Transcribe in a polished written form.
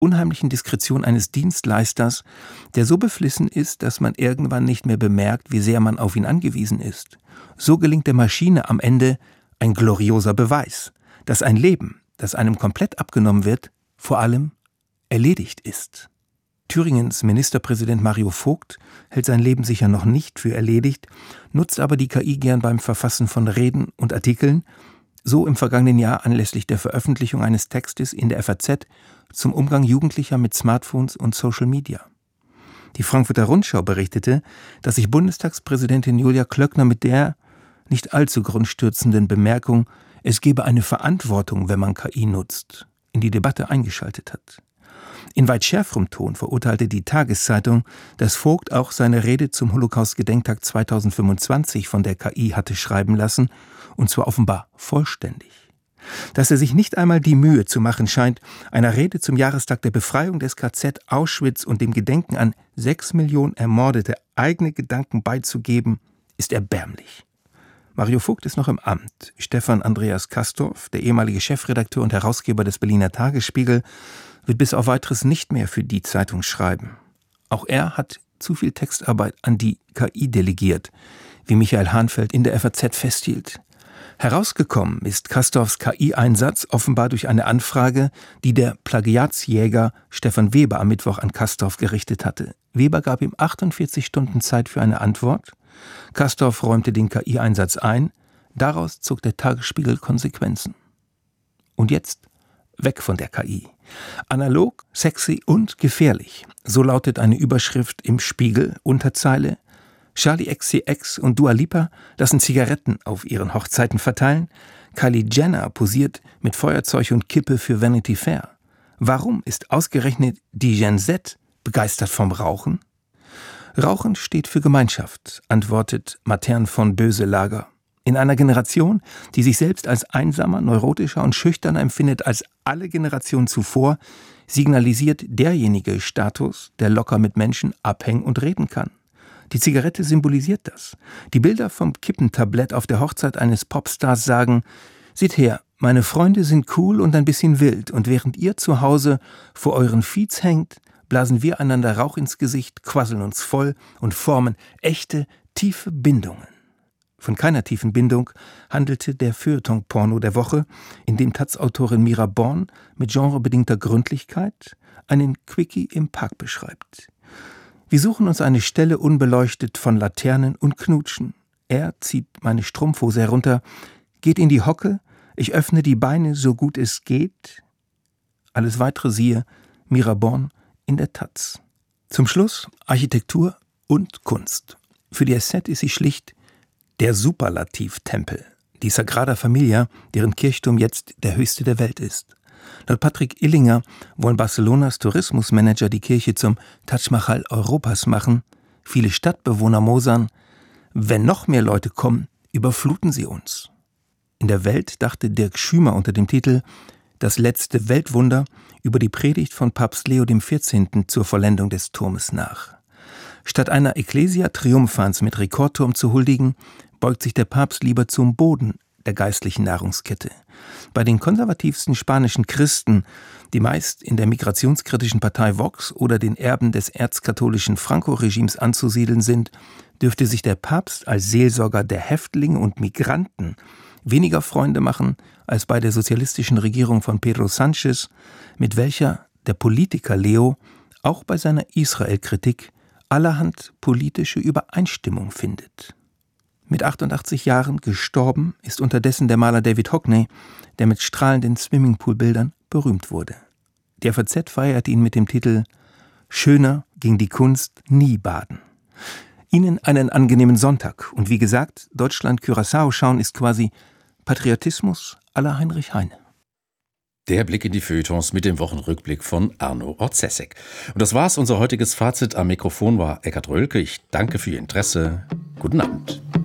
unheimlichen Diskretion eines Dienstleisters, der so beflissen ist, dass man irgendwann nicht mehr bemerkt, wie sehr man auf ihn angewiesen ist. So gelingt der Maschine am Ende ein glorioser Beweis, dass ein Leben, das einem komplett abgenommen wird, vor allem erledigt ist. Thüringens Ministerpräsident Mario Vogt hält sein Leben sicher noch nicht für erledigt, nutzt aber die KI gern beim Verfassen von Reden und Artikeln, so im vergangenen Jahr anlässlich der Veröffentlichung eines Textes in der FAZ zum Umgang Jugendlicher mit Smartphones und Social Media. Die Frankfurter Rundschau berichtete, dass sich Bundestagspräsidentin Julia Klöckner mit der nicht allzu grundstürzenden Bemerkung, es gebe eine Verantwortung, wenn man KI nutzt, in die Debatte eingeschaltet hat. In weit schärferem Ton verurteilte die Tageszeitung, dass Vogt auch seine Rede zum Holocaust-Gedenktag 2025 von der KI hatte schreiben lassen, und zwar offenbar vollständig. Dass er sich nicht einmal die Mühe zu machen scheint, einer Rede zum Jahrestag der Befreiung des KZ Auschwitz und dem Gedenken an 6 Millionen Ermordete eigene Gedanken beizugeben, ist erbärmlich. Mario Vogt ist noch im Amt. Stefan Andreas Kastorf, der ehemalige Chefredakteur und Herausgeber des Berliner Tagesspiegel, wird bis auf Weiteres nicht mehr für die Zeitung schreiben. Auch er hat zu viel Textarbeit an die KI delegiert, wie Michael Hahnfeld in der FAZ festhielt. Herausgekommen ist Kastorfs KI-Einsatz offenbar durch eine Anfrage, die der Plagiatsjäger Stefan Weber am Mittwoch an Kastorf gerichtet hatte. Weber gab ihm 48 Stunden Zeit für eine Antwort. Kastorf räumte den KI-Einsatz ein. Daraus zog der Tagesspiegel Konsequenzen. Und jetzt weg von der KI. Analog, sexy und gefährlich. So lautet eine Überschrift im Spiegel, Unterzeile: Charli XCX und Dua Lipa lassen Zigaretten auf ihren Hochzeiten verteilen. Kylie Jenner posiert mit Feuerzeug und Kippe für Vanity Fair. Warum ist ausgerechnet die Gen Z begeistert vom Rauchen? Rauchen steht für Gemeinschaft, antwortet Matern von Böselager. In einer Generation, die sich selbst als einsamer, neurotischer und schüchterner empfindet als alle Generationen zuvor, signalisiert derjenige Status, der locker mit Menschen abhängen und reden kann. Die Zigarette symbolisiert das. Die Bilder vom Kippentablett auf der Hochzeit eines Popstars sagen: Seht her, meine Freunde sind cool und ein bisschen wild, und während ihr zu Hause vor euren Feeds hängt, blasen wir einander Rauch ins Gesicht, quasseln uns voll und formen echte, tiefe Bindungen. Von keiner tiefen Bindung handelte der Feuilleton-Porno der Woche, in dem Taz-Autorin Mira Born mit genrebedingter Gründlichkeit einen Quickie im Park beschreibt. Wir suchen uns eine Stelle unbeleuchtet von Laternen und knutschen. Er zieht meine Strumpfhose herunter, geht in die Hocke, ich öffne die Beine so gut es geht. Alles weitere siehe Mira Born in der Taz. Zum Schluss Architektur und Kunst. Für die SZ ist sie schlicht der Superlativ-Tempel, die Sagrada Familia, deren Kirchturm jetzt der höchste der Welt ist. Laut Patrick Illinger wollen Barcelonas Tourismusmanager die Kirche zum Taj Mahal Europas machen. Viele Stadtbewohner mosern: Wenn noch mehr Leute kommen, überfluten sie uns. In der Welt dachte Dirk Schümer unter dem Titel Das letzte Weltwunder über die Predigt von Papst Leo XIV. Zur Vollendung des Turmes nach. Statt einer Ecclesia Triumphans mit Rekordturm zu huldigen, beugt sich der Papst lieber zum Boden der geistlichen Nahrungskette. Bei den konservativsten spanischen Christen, die meist in der migrationskritischen Partei Vox oder den Erben des erzkatholischen Franco-Regimes anzusiedeln sind, dürfte sich der Papst als Seelsorger der Häftlinge und Migranten weniger Freunde machen als bei der sozialistischen Regierung von Pedro Sánchez, mit welcher der Politiker Leo auch bei seiner Israel-Kritik allerhand politische Übereinstimmung findet. Mit 88 Jahren gestorben ist unterdessen der Maler David Hockney, der mit strahlenden Swimmingpool-Bildern berühmt wurde. Die FAZ feiert ihn mit dem Titel »Schöner ging die Kunst nie baden«. Ihnen einen angenehmen Sonntag. Und wie gesagt, Deutschland-Curaçao schauen ist quasi Patriotismus à la Heinrich Heine. Der Blick in die Feuilletons mit dem Wochenrückblick von Arno Orzesek. Und das war's, unser heutiges Fazit. Am Mikrofon war Eckhard Rölke. Ich danke für Ihr Interesse. Guten Abend.